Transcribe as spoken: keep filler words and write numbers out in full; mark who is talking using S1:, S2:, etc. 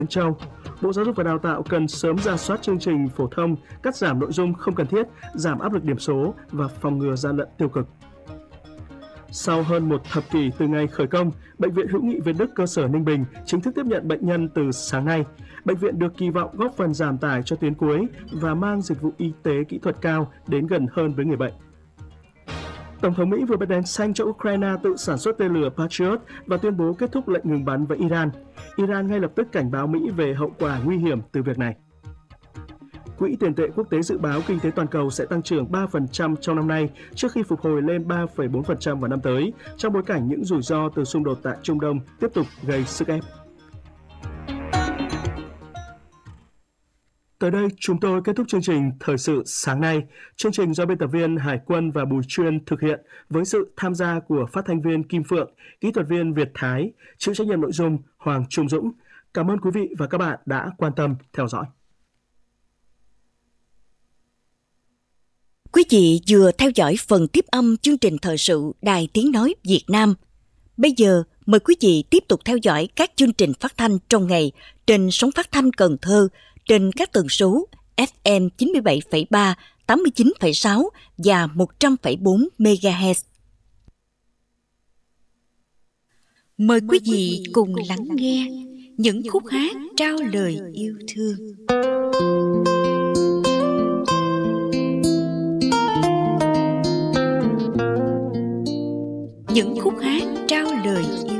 S1: Châu. Bộ Giáo dục và Đào tạo cần sớm rà soát chương trình phổ thông, cắt giảm nội dung không cần thiết, giảm áp lực điểm số và phòng ngừa gian lận tiêu cực. Sau hơn một thập kỷ từ ngày khởi công, Bệnh viện Hữu nghị Việt Đức cơ sở Ninh Bình chính thức tiếp nhận bệnh nhân từ sáng nay. Bệnh viện được kỳ vọng góp phần giảm tải cho tuyến cuối và mang dịch vụ y tế kỹ thuật cao đến gần hơn với người bệnh. Tổng thống Mỹ vừa bật đèn xanh cho Ukraine tự sản xuất tên lửa Patriot và tuyên bố kết thúc lệnh ngừng bắn với Iran. Iran ngay lập tức cảnh báo Mỹ về hậu quả nguy hiểm từ việc này. Quỹ tiền tệ quốc tế dự báo kinh tế toàn cầu sẽ tăng trưởng ba phần trăm trong năm nay trước khi phục hồi lên ba phẩy bốn phần trăm vào năm tới, trong bối cảnh những rủi ro từ xung đột tại Trung Đông tiếp tục gây sức ép. Tới đây, chúng tôi kết thúc chương trình Thời sự sáng nay. Chương trình do biên tập viên Hải Quân và Bùi Chuyên thực hiện với sự tham gia của phát thanh viên Kim Phượng, kỹ thuật viên Việt Thái, chịu trách nhiệm nội dung Hoàng Trung Dũng. Cảm ơn quý vị và các bạn đã quan tâm theo dõi.
S2: Quý vị vừa theo dõi phần tiếp âm chương trình thời sự Đài Tiếng Nói Việt Nam. Bây giờ, mời quý vị tiếp tục theo dõi các chương trình phát thanh trong ngày trên sóng phát thanh Cần Thơ trên các tần số ép em chín mươi bảy phẩy ba, tám mươi chín phẩy sáu và một trăm phẩy bốn mê ga héc. Mời quý vị cùng lắng nghe những khúc hát trao lời yêu thương. Những khúc hát trao lời